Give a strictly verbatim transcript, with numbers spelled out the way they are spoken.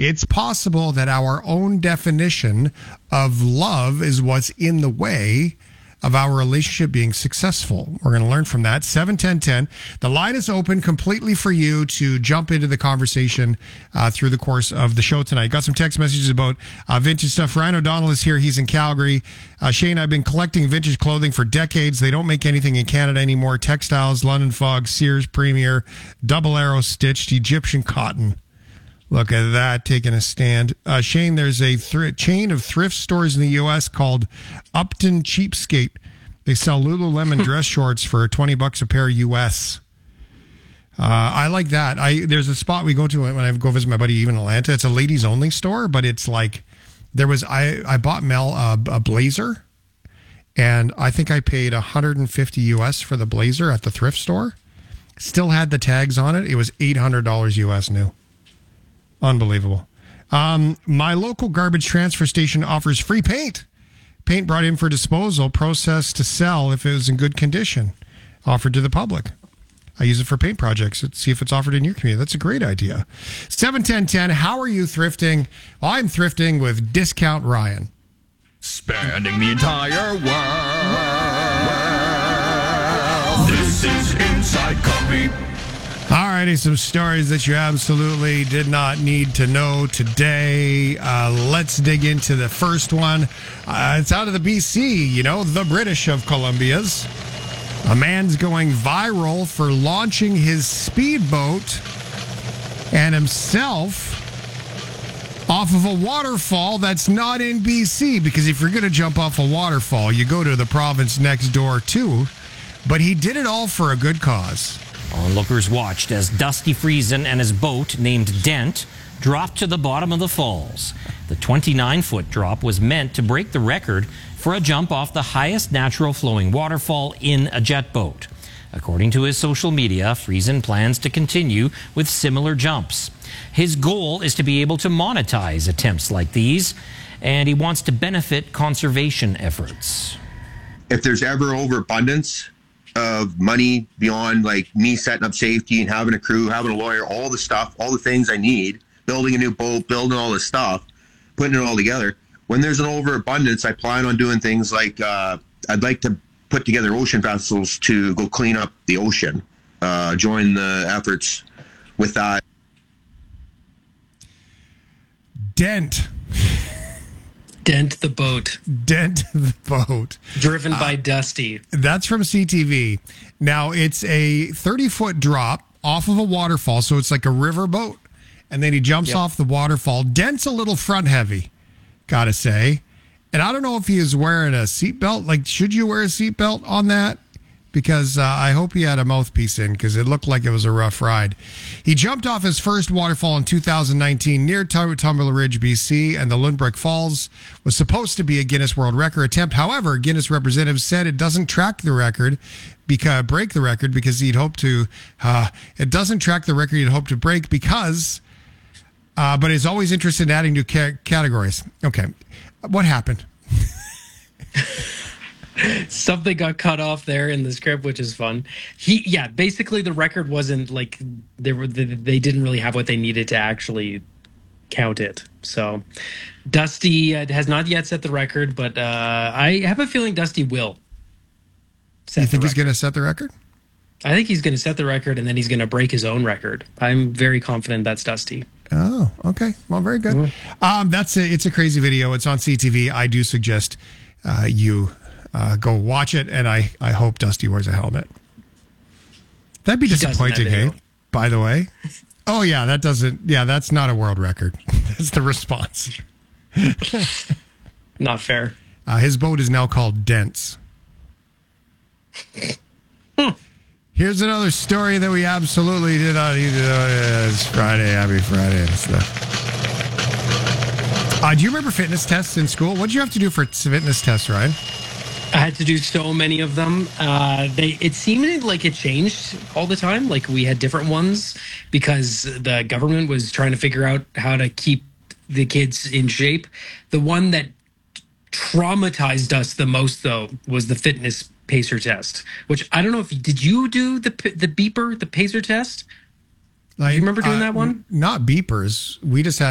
it's possible that our own definition of love is what's in the way of our relationship being successful. We're going to learn from that. seven ten ten. The line is open completely for you to jump into the conversation uh, through the course of the show tonight. Got some text messages about uh, vintage stuff. Ryan O'Donnell is here. He's in Calgary. Uh, Shane, I've been collecting vintage clothing for decades. They don't make anything in Canada anymore. Textiles, London Fog, Sears Premier, Double Arrow Stitched, Egyptian Cotton. Look at that, taking a stand. Uh, Shane, there's a thr- chain of thrift stores in the U S called Upton Cheapskate. They sell Lululemon dress shorts for twenty bucks a pair U S. Uh, I like that. I There's a spot we go to when I go visit my buddy even in Atlanta. It's a ladies only store, but it's like, there was, I, I bought Mel a, a blazer, and I think I paid one hundred fifty U S for the blazer at the thrift store. Still had the tags on it. It was eight hundred dollars U S new. Unbelievable. Um, my local garbage transfer station offers free paint. Paint brought in for disposal, processed to sell if it was in good condition, offered to the public. I use it for paint projects. Let's see if it's offered in your community. That's a great idea. seven ten ten, how are you thrifting? Well, I'm thrifting with Discount Ryan. Spanning the entire world. This is Inside Copy. All righty, some stories that you absolutely did not need to know today. Uh, let's dig into the first one. Uh, it's out of the B C, you know, the British of Columbia's. A man's going viral for launching his speedboat and himself off of a waterfall that's not in B C, because if you're going to jump off a waterfall, you go to the province next door too. But he did it all for a good cause. Onlookers watched as Dusty Friesen and his boat, named Dent, dropped to the bottom of the falls. The twenty-nine-foot drop was meant to break the record for a jump off the highest natural flowing waterfall in a jet boat. According to his social media, Friesen plans to continue with similar jumps. His goal is to be able to monetize attempts like these, and he wants to benefit conservation efforts. If there's ever overabundance of money beyond like me setting up safety and having a crew, having a lawyer, all the stuff, all the things I need, building a new boat, building all this stuff, putting it all together. When there's an overabundance, I plan on doing things like uh, I'd like to put together ocean vessels to go clean up the ocean, uh, join the efforts with that. Dent. Dent the boat. Dent the boat. Driven by uh, Dusty. That's from C T V. Now, it's a thirty-foot drop off of a waterfall, so it's like a river boat. And then he jumps yep. off the waterfall. Dent's a little front heavy, gotta say. And I don't know if he is wearing a seatbelt. Like, should you wear a seatbelt on that? Because uh, I hope he had a mouthpiece in, because it looked like it was a rough ride. He jumped off his first waterfall in two thousand nineteen near Tumbler Ridge, B C, and the Lundbrook Falls was supposed to be a Guinness World Record attempt. However, Guinness representatives said it doesn't track the record, because break the record, because he'd hoped to. Uh, it doesn't track the record he'd hoped to break because, uh, but is always interested in adding new ca- categories. Okay, what happened? Something got cut off there in the script, which is fun. He, yeah, basically the record wasn't like they were. They didn't really have what they needed to actually count it. So Dusty uh, has not yet set the record, but uh, I have a feeling Dusty will. Set you think he's going to set the record? I think he's going to set the record, and then he's going to break his own record. I'm very confident that's Dusty. Oh, okay. Well, very good. Mm-hmm. Um, that's a, it's a crazy video. It's on C T V. I do suggest uh, you. Uh, go watch it, and I, I hope Dusty wears a helmet. That'd be disappointing, hey? By the way. Oh, yeah, that doesn't... Yeah, that's not a world record. That's the response. Not fair. Uh, his boat is now called Dents. Here's another story that we absolutely did not need to know. It's Friday. Happy Friday and stuff. Uh, do you remember fitness tests in school? What did you have to do for fitness tests, Ryan? I had to do so many of them. Uh, they it seemed like it changed all the time. Like we had different ones because the government was trying to figure out how to keep the kids in shape. The one that traumatized us the most, though, was the fitness pacer test. Which I don't know if did you do the the beeper, the pacer test? Like, do you remember doing uh, that one? Not beepers. We just had.